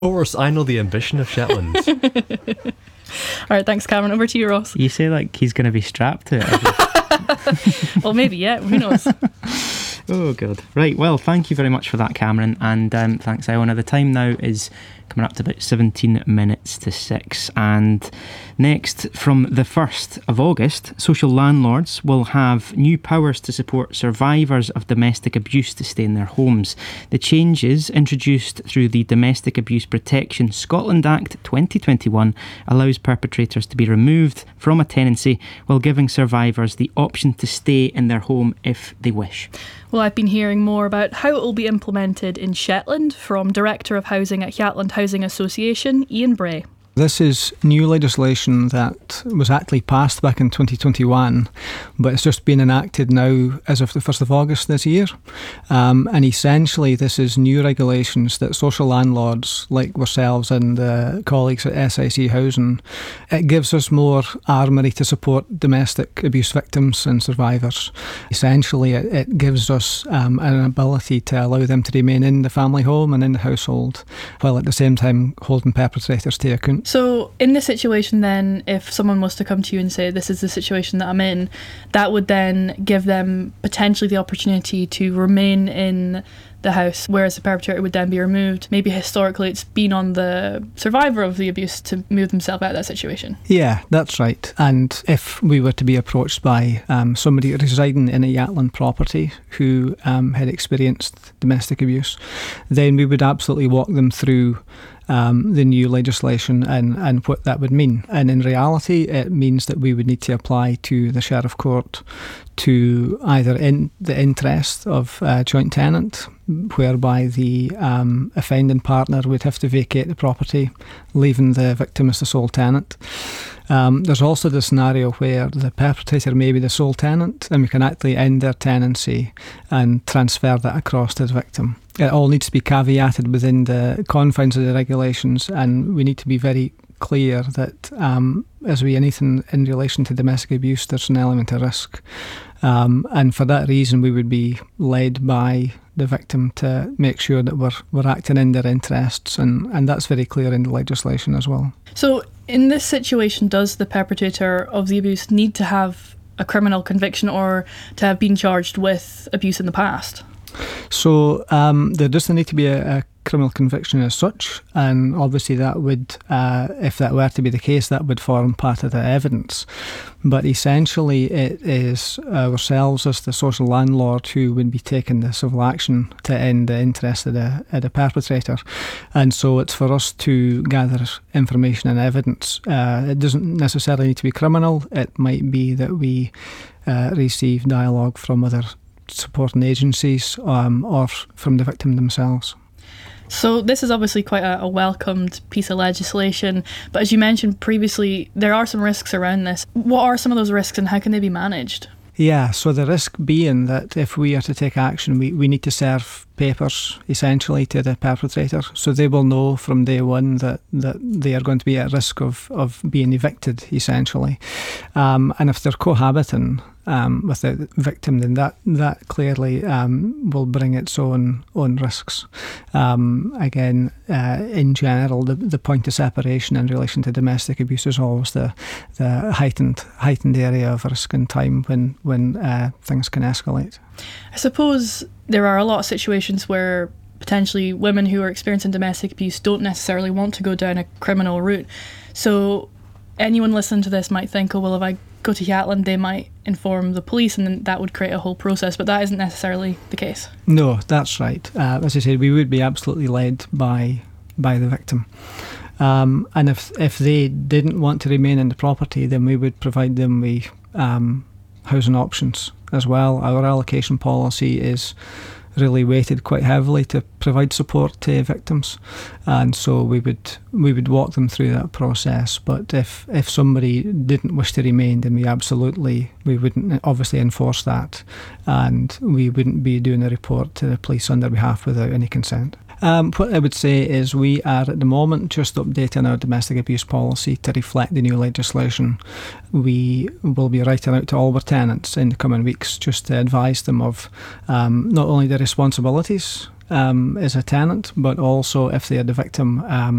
Of course, I know the ambition of Shetland. Alright, thanks Cameron. Over to you, Ross. You say like he's going to be strapped to it. Well, maybe, yeah, who knows. Oh, God. Right, well, thank you very much for that, Cameron, and thanks, Eleanor. The time now is coming up to about 17 minutes to 6, and next, from the 1st of August, social landlords will have new powers to support survivors of domestic abuse to stay in their homes. The changes, introduced through the Domestic Abuse Protection Scotland Act 2021, allows perpetrators to be removed from a tenancy while giving survivors the option to stay in their home if they wish. Well, I've been hearing more about how it will be implemented in Shetland from Director of Housing at Hjaltland Housing Association, Ian Bray. This is new legislation that was actually passed back in 2021, but it's just been enacted now as of the 1st of August this year. And essentially, this is new regulations that social landlords like ourselves and colleagues at SIC Housing, it gives us more armoury to support domestic abuse victims and survivors. Essentially, it gives us an ability to allow them to remain in the family home and in the household, while at the same time holding perpetrators to account. So in this situation then, if someone was to come to you and say, this is the situation that I'm in, that would then give them potentially the opportunity to remain in the house, whereas the perpetrator would then be removed. Maybe historically it's been on the survivor of the abuse to move themselves out of that situation. Yeah, that's right. And if we were to be approached by somebody residing in a Hjaltland property who had experienced domestic abuse, then we would absolutely walk them through the new legislation and what that would mean. And in reality, it means that we would need to apply to the Sheriff Court to either in the interest of a joint tenant, whereby the offending partner would have to vacate the property, leaving the victim as the sole tenant. There's also the scenario where the perpetrator may be the sole tenant, and we can actually end their tenancy and transfer that across to the victim. It all needs to be caveated within the confines of the regulations, and we need to be very clear that as with anything in relation to domestic abuse, there's an element of risk. And for that reason, we would be led by the victim to make sure that we're acting in their interests, and that's very clear in the legislation as well. So in this situation, does the perpetrator of the abuse need to have a criminal conviction or to have been charged with abuse in the past? So there doesn't need to be a criminal conviction as such, and obviously that would, if that were to be the case, that would form part of the evidence. But essentially it is ourselves as the social landlord who would be taking the civil action to end the interest of the perpetrator, and so it's for us to gather information and evidence. It doesn't necessarily need to be criminal. It might be that we receive dialogue from other supporting agencies or from the victim themselves. So this is obviously quite a welcomed piece of legislation, but as you mentioned previously, there are some risks around this. What are some of those risks and how can they be managed? Yeah, so the risk being that if we are to take action, we need to serve papers essentially to the perpetrator, so they will know from day one that they are going to be at risk of being evicted essentially. And if they're cohabiting with the victim, then that clearly will bring its own risks. Again, in general, the point of separation in relation to domestic abuse is always the heightened area of risk and time when things can escalate. I suppose there are a lot of situations where potentially women who are experiencing domestic abuse don't necessarily want to go down a criminal route. So anyone listening to this might think, oh, well, if I go to Hjaltland, they might inform the police and then that would create a whole process, but that isn't necessarily the case. No, that's right. As I said, we would be absolutely led by the victim. And if they didn't want to remain in the property, then we would provide them with housing options as well. Our allocation policy is really weighted quite heavily to provide support to victims, and so we would walk them through that process. But if somebody didn't wish to remain, then we wouldn't obviously enforce that, and we wouldn't be doing a report to the police on their behalf without any consent. What I would say is we are at the moment just updating our domestic abuse policy to reflect the new legislation. We will be writing out to all our tenants in the coming weeks just to advise them of not only the responsibilities as a tenant, but also if they are the victim,